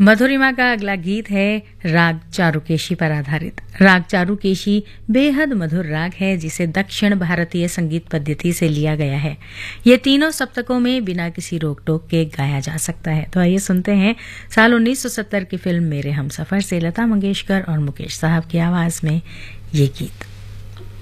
मधुरिमा का अगला गीत है राग चारुकेशी पर आधारित। राग चारुकेशी बेहद मधुर राग है जिसे दक्षिण भारतीय संगीत पद्धति से लिया गया है। ये तीनों सप्तकों में बिना किसी रोक टोक के गाया जा सकता है। तो आइए सुनते हैं साल 1970 की फिल्म मेरे हमसफर से लता मंगेशकर और मुकेश साहब की आवाज में ये गीत।